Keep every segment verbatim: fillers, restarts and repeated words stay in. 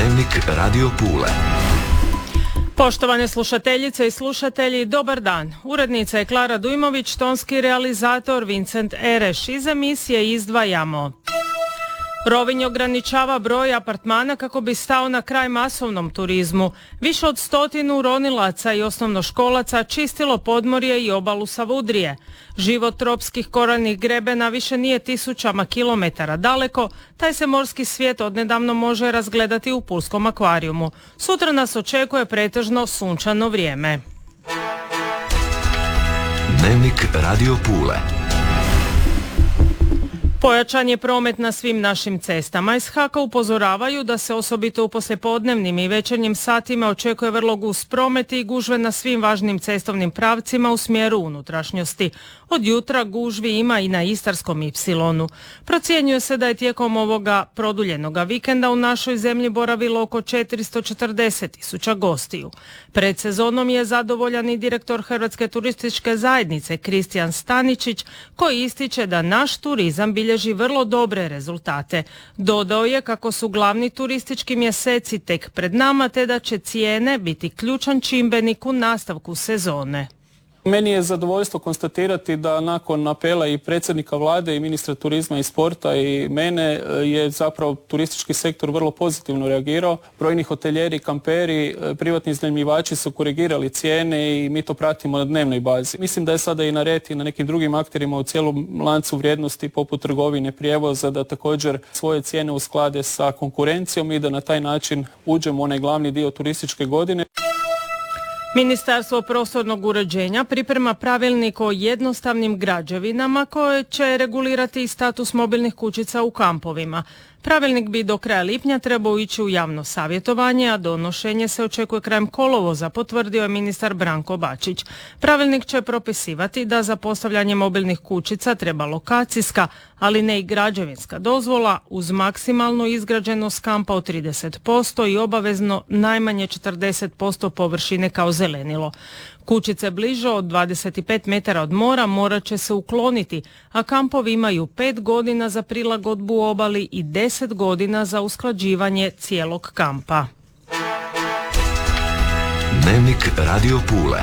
Dnevnik Radio Pule. Poštovane slušateljice i slušatelji, dobar dan. Urednica je Klara Dujmović, tonski realizator Vincent Ereš. Iz emisije izdvajamo: Rovinj ograničava broj apartmana kako bi stao na kraj masovnom turizmu. Više od stotinu ronilaca i osnovnoškolaca čistilo podmorje i obalu Savudrije. Život tropskih koraljnih grebena više nije tisućama kilometara daleko, taj se morski svijet odnedavno može razgledati u Pulskom akvarijumu. Sutra nas očekuje pretežno sunčano vrijeme. Dnevnik Radio Pule. Pojačan je promet na svim našim cestama. Iz H A K-a upozoravaju da se osobito u poslijepodnevnim i večernjim satima očekuje vrlo gust promet i gužve na svim važnim cestovnim pravcima u smjeru unutrašnjosti. Od jutra gužvi ima i na Istarskom ipsilonu. Procjenjuje se da je tijekom ovoga produljenoga vikenda u našoj zemlji boravilo oko četiristo četrdeset tisuća gostiju. Pred sezonom je zadovoljan i direktor Hrvatske turističke zajednice Kristijan Staničić, koji ističe da naš turizam bilježi vrlo dobre rezultate. Dodao je kako su glavni turistički mjeseci tek pred nama, te da će cijene biti ključan čimbenik u nastavku sezone. Meni je zadovoljstvo konstatirati da nakon apela i predsjednika vlade i ministra turizma i sporta i mene je zapravo turistički sektor vrlo pozitivno reagirao. Brojni hotelijeri, kamperi, privatni iznajmljivači su korigirali cijene i mi to pratimo na dnevnoj bazi. Mislim da je sada i na red i na nekim drugim akterima u cijelom lancu vrijednosti poput trgovine, prijevoza da također svoje cijene usklade sa konkurencijom i da na taj način uđemo u onaj glavni dio turističke godine. Ministarstvo prostornog uređenja priprema pravilnik o jednostavnim građevinama koje će regulirati status mobilnih kućica u kampovima. Pravilnik bi do kraja lipnja trebao ići u javno savjetovanje, a donošenje se očekuje krajem kolovoza, potvrdio je ministar Branko Bačić. Pravilnik će propisivati da za postavljanje mobilnih kućica treba lokacijska, ali ne i građevinska dozvola uz maksimalnu izgrađenost kampa od trideset posto i obavezno najmanje četrdeset posto površine kao zelenilo. Kućice bliže od dvadeset pet metara od mora morat će se ukloniti, a kampovi imaju pet godina za prilagodbu obali i deset godina za usklađivanje cijelog kampa. Dnevnik Radio Pule.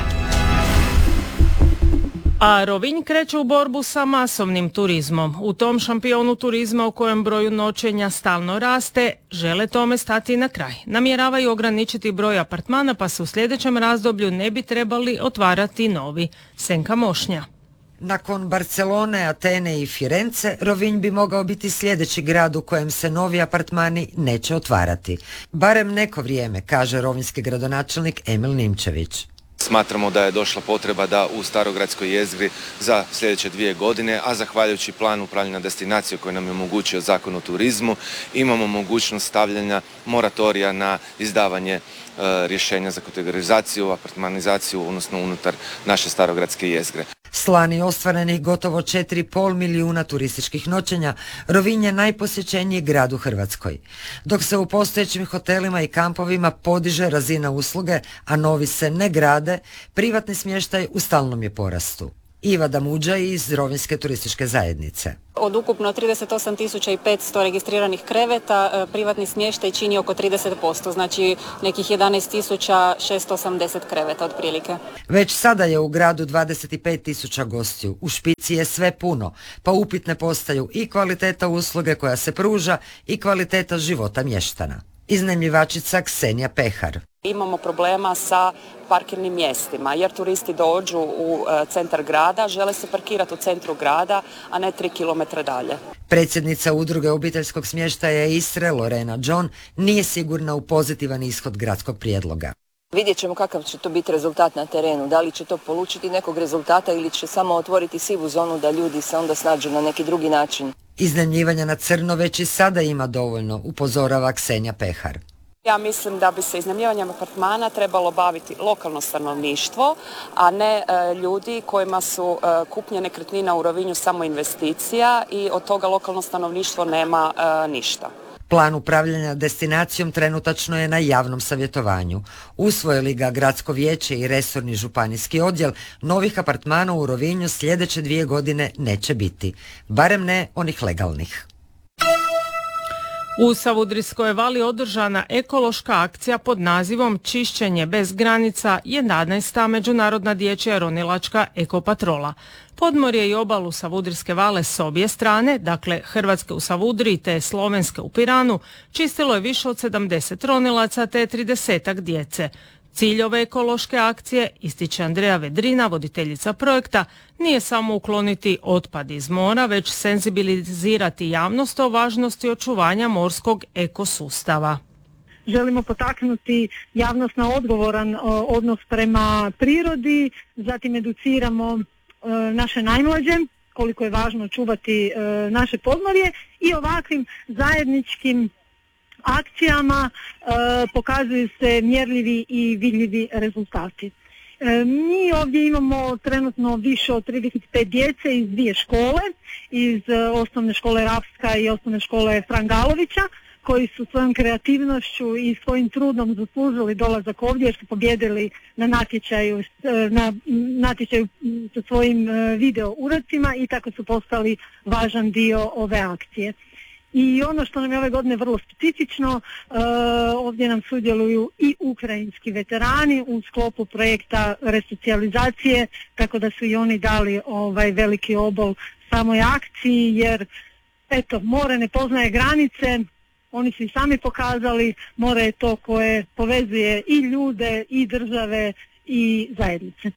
A Rovinj kreće u borbu sa masovnim turizmom. U tom šampionu turizma u kojem broju noćenja stalno raste, žele tome stati na kraj. Namjeravaju ograničiti broj apartmana pa se u sljedećem razdoblju ne bi trebali otvarati novi. Senka Mošnja. Nakon Barcelone, Atene i Firence, Rovinj bi mogao biti sljedeći grad u kojem se novi apartmani neće otvarati. Barem neko vrijeme, kaže rovinjski gradonačelnik Emil Nimčević. Smatramo da je došla potreba da u Starogradskoj jezgri za sljedeće dvije godine, a zahvaljujući planu upravljanja destinacije koji nam je omogućio Zakon o turizmu, imamo mogućnost stavljanja moratorija na izdavanje e, rješenja za kategorizaciju, apartmanizaciju, odnosno unutar naše Starogradske jezgre. S lani ostvarenih gotovo četiri i pol milijuna turističkih noćenja, Rovinj je najposjećeniji grad u Hrvatskoj. Dok se u postojećim hotelima i kampovima podiže razina usluge, a novi se ne grade, privatni smještaj u stalnom je porastu. Iva Damuđa iz Rovinjske turističke zajednice. Od ukupno trideset osam tisuća petsto registriranih kreveta, privatni smještaj čini oko trideset posto, znači nekih jedanaest tisuća šesto osamdeset kreveta otprilike. Već sada je u gradu dvadeset pet tisuća gostiju, u špici je sve puno, pa upitne postaju i kvaliteta usluge koja se pruža i kvaliteta života mještana. Iznajmljivačica Ksenija Pehar. Imamo problema sa parkirnim mjestima jer turisti dođu u centar grada, žele se parkirati u centru grada, a ne tri kilometra dalje. Predsjednica udruge obiteljskog smještaja Istre, Lorena John, nije sigurna u pozitivan ishod gradskog prijedloga. Vidjet ćemo kakav će to biti rezultat na terenu, da li će to polučiti nekog rezultata ili će samo otvoriti sivu zonu da ljudi se onda snađu na neki drugi način. Iznajmljivanja na crno već i sada ima dovoljno, upozorava Ksenija Pehar. Ja mislim da bi se iznajmljivanjem apartmana trebalo baviti lokalno stanovništvo, a ne e, ljudi kojima su e, kupnje nekretnina u Rovinju samo investicija i od toga lokalno stanovništvo nema e, ništa. Plan upravljanja destinacijom trenutačno je na javnom savjetovanju. Usvojili ga gradsko vijeće i resorni županijski odjel, novih apartmana u Rovinju sljedeće dvije godine neće biti. Barem ne onih legalnih. U Savudrijskoj vali održana ekološka akcija pod nazivom Čišćenje bez granica, jedanaesta međunarodna dječja ronilačka ekopatrola. Podmorje i obalu Savudrijske vale s obje strane, dakle Hrvatske u Savudriji te Slovenske u Piranu, čistilo je više od sedamdeset ronilaca te tridesetak djece. Cilj ove ekološke akcije, ističe Andreja Vedrina, voditeljica projekta, nije samo ukloniti otpad iz mora, već senzibilizirati javnost o važnosti očuvanja morskog ekosustava. Želimo potaknuti javnost na odgovoran o, odnos prema prirodi, zatim educiramo e, naše najmlađe koliko je važno čuvati e, naše podmorje i ovakvim zajedničkim akcijama e, pokazuju se mjerljivi i vidljivi rezultati. E, mi ovdje imamo trenutno više od trideset pet djece iz dvije škole, iz e, osnovne škole Rapska i osnovne škole Frangalovića, koji su svojom kreativnošću i svojim trudom zaslužili dolazak ovdje jer su pobjedili na natječaju, na natječaju sa svojim video uradcima i tako su postali važan dio ove akcije. I ono što nam je ove godine vrlo specifično, ovdje nam sudjeluju i ukrajinski veterani u sklopu projekta resocijalizacije, tako da su i oni dali ovaj veliki obol samoj akciji jer eto, more ne poznaje granice. Oni su i sami pokazali, more je to koje povezuje i ljude, i države, i zajednice.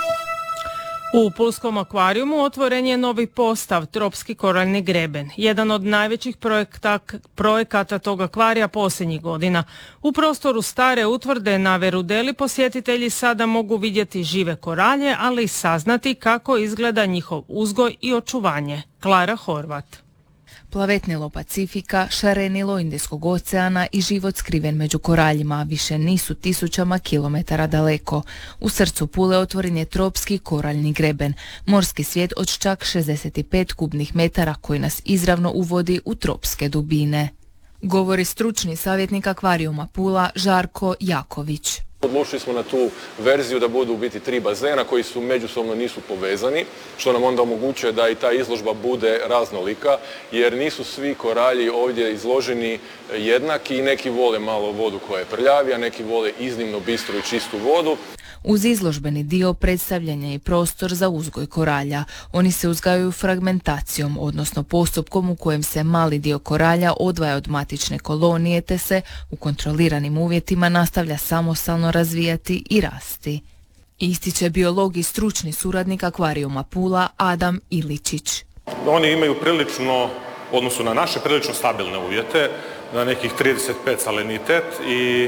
U Pulskom akvarijumu otvoren je novi postav, tropski koraljni greben, jedan od najvećih projekta, projekata tog akvarija posljednjih godina. U prostoru stare utvrde na Verudeli posjetitelji sada mogu vidjeti žive koralje, ali i saznati kako izgleda njihov uzgoj i očuvanje. Klara Horvat. Plavetnilo Pacifika, šarenilo Indijskog oceana i život skriven među koraljima više nisu tisućama kilometara daleko. U srcu Pule otvoren je tropski koraljni greben, morski svijet od čak šezdeset pet kubnih metara koji nas izravno uvodi u tropske dubine. Govori stručni savjetnik akvarijuma Pula Žarko Jaković. Odlučili smo na tu verziju da budu u biti tri bazena koji su međusobno nisu povezani, što nam onda omogućuje da i ta izložba bude raznolika, jer nisu svi koralji ovdje izloženi jednaki i neki vole malo vodu koja je prljavija, neki vole iznimno bistru i čistu vodu. Uz izložbeni dio predstavljen je i prostor za uzgoj koralja. Oni se uzgajaju fragmentacijom, odnosno postupkom u kojem se mali dio koralja odvaja od matične kolonije te se u kontroliranim uvjetima nastavlja samostalno razvijati i rasti. Ističe biolog i stručni suradnik akvarijuma Pula Adam Iličić. Oni imaju prilično, odnosno na naše prilično stabilne uvjete, na nekih trideset pet salinitet i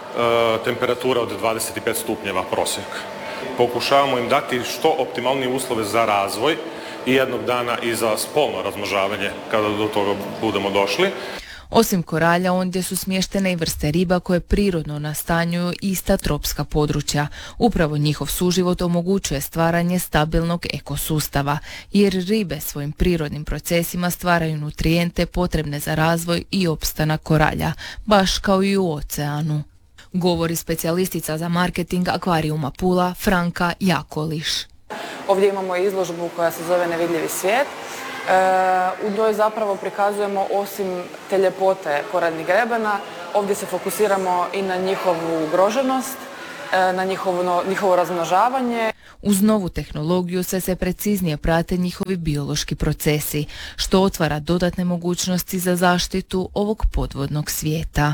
temperatura od dvadeset pet stupnjeva prosjek. Pokušavamo im dati što optimalnije uslove za razvoj i jednog dana i za spolno razmnožavanje kada do toga budemo došli. Osim koralja, ondje su smještene i vrste riba koje prirodno nastanjuju ista tropska područja. Upravo njihov suživot omogućuje stvaranje stabilnog ekosustava, jer ribe svojim prirodnim procesima stvaraju nutrijente potrebne za razvoj i opstanak koralja, baš kao i u oceanu. Govori specijalistica za marketing akvarijuma Pula Franka Jakoliš. Ovdje imamo izložbu koja se zove Nevidljivi svijet. U njoj zapravo prikazujemo osim te ljepote koraljnih grebena, ovdje se fokusiramo i na njihovu ugroženost, na njihovo, njihovo razmnožavanje. Uz novu tehnologiju se se preciznije prate njihovi biološki procesi, što otvara dodatne mogućnosti za zaštitu ovog podvodnog svijeta.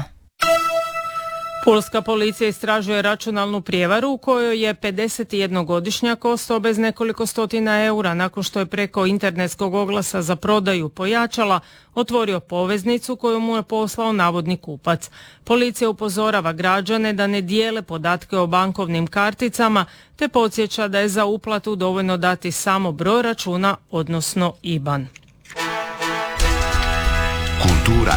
Pulska policija istražuje računalnu prijevaru u kojoj je pedesetjednogodišnjak ostao bez nekoliko stotina eura nakon što je preko internetskog oglasa za prodaju pojačala otvorio poveznicu koju mu je poslao navodni kupac. Policija upozorava građane da ne dijele podatke o bankovnim karticama te podsjeća da je za uplatu dovoljno dati samo broj računa, odnosno I B A N. Kultura.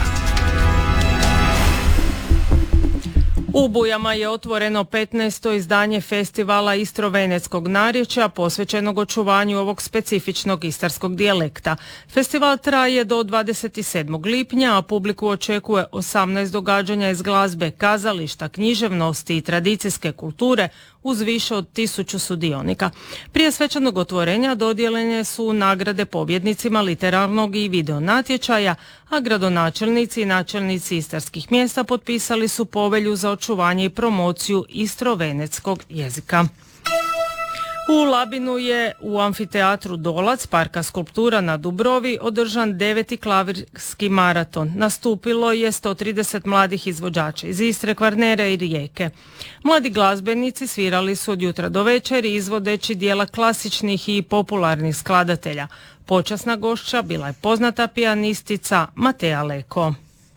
U Bujama je otvoreno petnaesto izdanje festivala Istro-Venetskog narječja posvećenog očuvanju ovog specifičnog istarskog dijalekta. Festival traje do dvadeset sedmog lipnja, a publiku očekuje osamnaest događanja iz glazbe, kazališta, književnosti i tradicijske kulture uz više od tisuću sudionika. Prije svečanog otvorenja dodijeljene su nagrade pobjednicima literarnog i video natječaja, a gradonačelnici i načelnici istarskih mjesta potpisali su povelju za očuvanje i promociju istrovenetskog jezika. U Labinu je u amfiteatru Dolac parka skulptura na Dubrovi održan deveti klavirski maraton. Nastupilo je sto trideset mladih izvođača iz Istre, Kvarnera i Rijeke. Mladi glazbenici svirali su od jutra do večeri izvodeći dijela klasičnih i popularnih skladatelja. Počasna gošća bila je poznata pijanistica Matea Leko.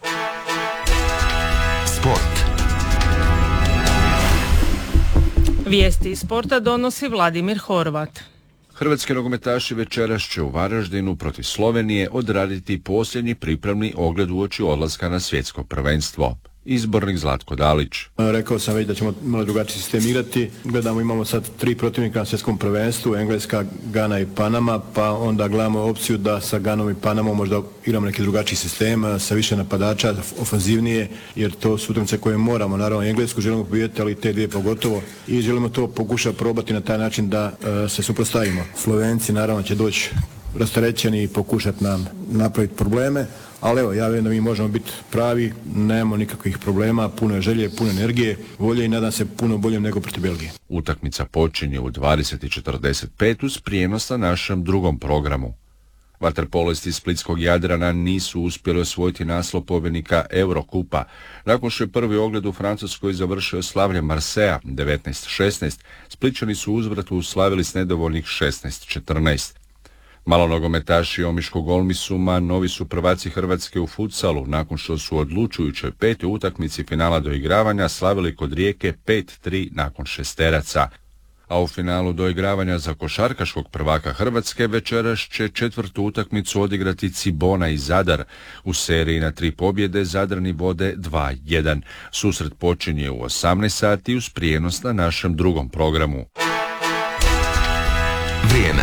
Sport. Vijesti iz sporta donosi Vladimir Horvat. Hrvatski nogometaši večeras će u Varaždinu protiv Slovenije odraditi posljednji pripremni ogled uoči odlaska na svjetsko prvenstvo. Izbornik Zlatko Dalić. Rekao sam već da ćemo malo drugačiji sistem igrati. Gledamo, imamo sad tri protivnika na svjetskom prvenstvu, Engleska, Gana i Panama, pa onda gledamo opciju da sa Ganom i Panamom možda igramo neki drugačiji sistem, sa više napadača, ofanzivnije, jer to su utakmice koje moramo, naravno Englesku želimo pobijediti, ali te dvije pogotovo, i želimo to pokušati probati na taj način da uh, se suprotstavimo. Slovenci naravno će doći rasterećeni i pokušati nam napraviti probleme, ali evo, ja vjerujem da mi možemo biti pravi, nemamo nikakvih problema, puno je želje, puno energije, volje i nadam se puno boljem nego protiv Belgije. Utakmica počinje u dvadeset i četrdeset pet uz prijenos na našem drugom programu. Vaterpolisti iz splitskog Jadrana nisu uspjeli osvojiti naslov pobjednika Eurokupa. Nakon što je prvi ogled u Francuskoj završio slavljem Marseja devetnaest šesnaest, Splićani su uzvratu uslavili s nedovoljnih šesnaest četrnaest. Malonogometaši Omiškog Olmisuma novi su prvaci Hrvatske u futsalu nakon što su odlučujućoj petoj utakmici finala doigravanja slavili kod Rijeke pet tri nakon šesteraca. A u finalu doigravanja za košarkaškog prvaka Hrvatske večeras će četvrtu utakmicu odigrati Cibona i Zadar. U seriji na tri pobjede Zadrani vode dva jedan. Susret počinje u osamnaest sati uz prijenos na našem drugom programu. Vrijeme.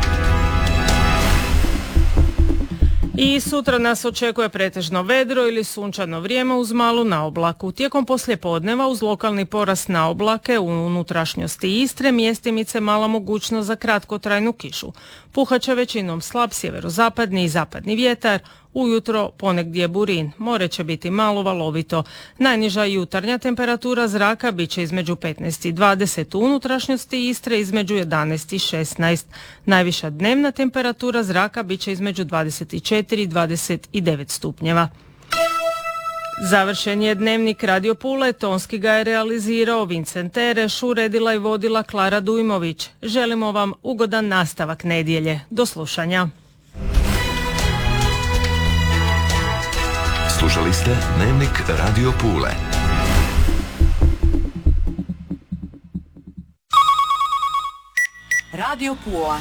I sutra nas očekuje pretežno vedro ili sunčano vrijeme uz malu naoblaku. Tijekom poslijepodneva uz lokalni porast naoblake u unutrašnjosti Istre mjestimice mala mogućnost za kratkotrajnu kišu. Puhaće većinom slab sjeverozapadni i zapadni vjetar, ujutro ponegdje burin. More će biti malo valovito. Najniža jutarnja temperatura zraka bit će između petnaest i dvadeset u unutrašnjosti Istre, između jedanaest i šesnaest. Najviša dnevna temperatura zraka bit će između dvadeset četiri i dvadeset devet stupnjeva. Završen je dnevnik Radio Pule, tonski ga je realizirao Vincent Tereš, uredila i vodila Klara Dujmović. Želimo vam ugodan nastavak nedjelje. Do slušanja. Slušali ste dnevnik Radio Pule. Radio Pula.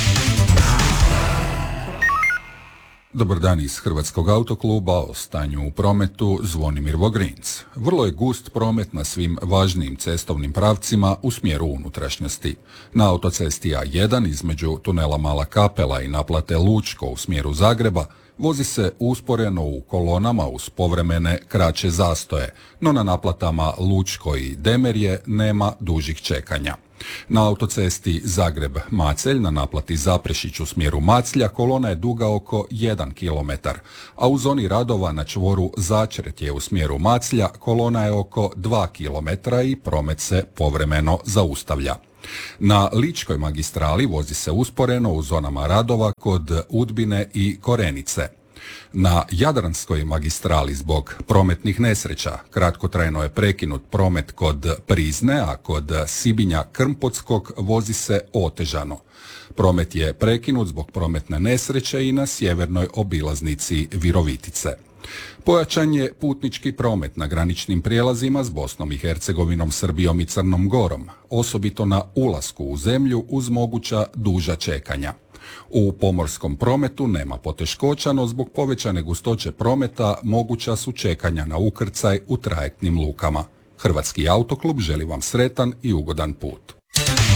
Dobar dan iz Hrvatskog autokluba, o stanju u prometu Zvonimir Vogrinc. Vrlo je gust promet na svim važnijim cestovnim pravcima u smjeru unutrašnjosti. Na autocesti A jedan između tunela Mala Kapela i naplate Lučko u smjeru Zagreba vozi se usporeno u kolonama uz povremene kraće zastoje, no na naplatama Lučko i Demerje nema dužih čekanja. Na autocesti Zagreb-Macelj na naplati Zaprešić u smjeru Maclja kolona je duga oko jedan kilometar, a u zoni radova na čvoru Začretje u smjeru Maclja kolona je oko dva kilometra i promet se povremeno zaustavlja. Na Ličkoj magistrali vozi se usporeno u zonama radova kod Udbine i Korenice. Na Jadranskoj magistrali zbog prometnih nesreća kratkotrajno je prekinut promet kod Prizne, a kod Sibinja Krmpotskog vozi se otežano. Promet je prekinut zbog prometne nesreće i na sjevernoj obilaznici Virovitice. Pojačan je putnički promet na graničnim prijelazima s Bosnom i Hercegovinom, Srbijom i Crnom Gorom, osobito na ulasku u zemlju uz moguća duža čekanja. U pomorskom prometu nema poteškoća, no zbog povećane gustoće prometa moguća su čekanja na ukrcaj u trajektnim lukama. Hrvatski autoklub želi vam sretan i ugodan put.